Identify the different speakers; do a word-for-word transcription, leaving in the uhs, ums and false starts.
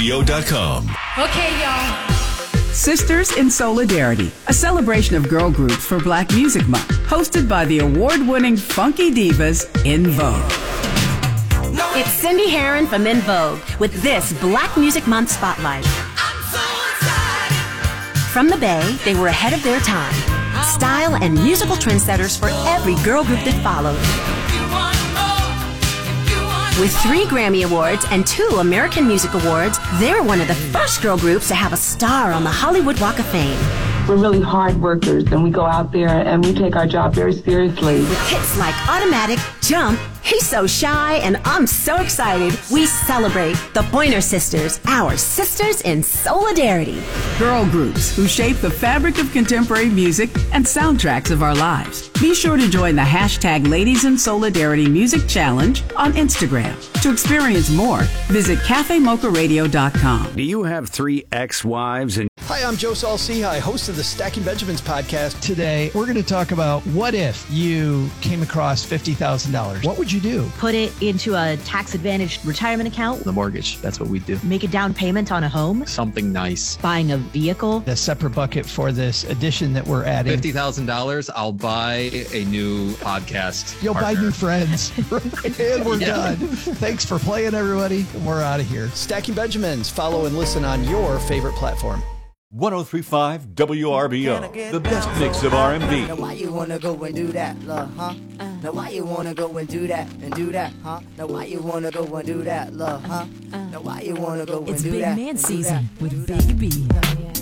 Speaker 1: radio dot com.
Speaker 2: Okay, y'all.
Speaker 3: Sisters in Solidarity, a celebration of girl groups for Black Music Month, hosted by the award-winning funky divas In Vogue.
Speaker 4: It's Cindy Herron from In Vogue with this Black Music Month Spotlight. From the Bay, they were ahead of their time. Style and musical trendsetters for every girl group that followed. With three Grammy Awards and two American Music Awards, they're one of the first girl groups to have a star on the Hollywood Walk of Fame.
Speaker 5: We're really hard workers, and we go out there and we take our job very seriously.
Speaker 4: With hits like Automatic, Jump, He's So Shy, and I'm So Excited, we celebrate the Pointer Sisters, our sisters in solidarity.
Speaker 3: Girl groups who shape the fabric of contemporary music and soundtracks of our lives. Be sure to join the hashtag Ladies in Solidarity Music Challenge on Instagram. To experience more, visit cafe mocha radio dot com.
Speaker 6: Do you have three ex-wives and
Speaker 7: Hi, I'm Joe Saul-Sehy, host of the Stacking Benjamins podcast.
Speaker 8: Today, we're going to talk about what if you came across fifty thousand dollars? What would you do?
Speaker 9: Put it into a tax-advantaged retirement account.
Speaker 10: The mortgage, that's what we do.
Speaker 9: Make a down payment on a home.
Speaker 10: Something nice.
Speaker 9: Buying a vehicle.
Speaker 8: A separate bucket for this addition that we're adding.
Speaker 10: fifty thousand dollars, I'll buy a new podcast
Speaker 8: You'll
Speaker 10: partner.
Speaker 8: buy new friends. And we're yeah. done. Thanks for playing, everybody. We're out of here.
Speaker 7: Stacking Benjamins. Follow and listen on your favorite platform.
Speaker 1: one oh three point five W R B O, the best mix of R and B.
Speaker 11: Now why you wanna go and do that, love, huh? Now why you wanna go and do that and do that, huh? Now why you wanna go and do that, love, huh? Now why you wanna go and do that?
Speaker 2: It's Big Man season with Big B.